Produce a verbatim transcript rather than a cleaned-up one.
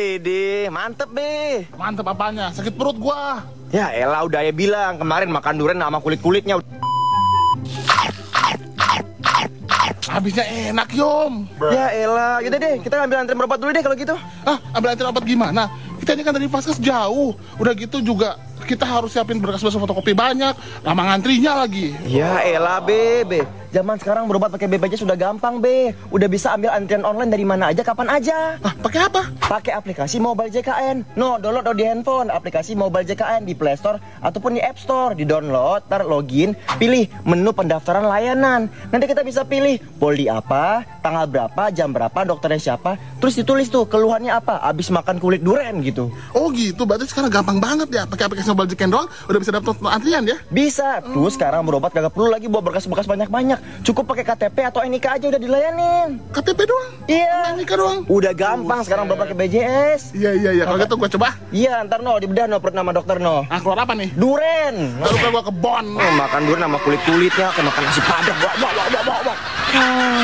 Wede, mantep be. Mantep apanya? Sakit perut gua. Ya elah udah ya bilang kemarin makan durian sama kulit-kulitnya. Habisnya enak, Yom. Ya elah, yaudah deh kita ambil antrean berobat dulu deh kalau gitu. Ah, ambil antrian obat gimana? Kita ini kan dari Vaskes jauh. Udah gitu juga kita harus siapin berkas-berkas fotokopi banyak. Lama ngantrinya lagi. Ya elah be, be. Zaman sekarang berobat pakai B P J S sudah gampang be. Udah bisa ambil antrian online dari mana aja kapan aja. Ah, pakai apa? Pakai aplikasi Mobile J K N. No, download di handphone aplikasi Mobile J K N di Play Store ataupun di App Store. Di download, tar login, pilih menu pendaftaran layanan. Nanti kita bisa pilih poli apa, tanggal berapa, jam berapa, dokternya siapa. Terus ditulis tuh keluhannya apa. Abis makan kulit durian gitu. Oh gitu, berarti sekarang gampang banget ya. Pakai aplikasi Mobile J K N doang udah bisa dapet antrian ya? Bisa. Tuh sekarang berobat kagak perlu lagi bawa berkas-berkas banyak-banyak. Cukup pakai K T P atau N I K aja udah dilayanin. K T P doang? Iya. N I K doang? Udah gampang sekarang berobat pakai B J S. Iya, iya, iya. Kalau gitu gua coba. Iya, ntar no dibedah no perut nama dokter no. Ah, keluar apa nih? Duren. Lalu gua ke Bon. Oh, makan durian sama kulit-kulitnya, kayak makan nasi padang. Wah, wah, wah, wah, wah.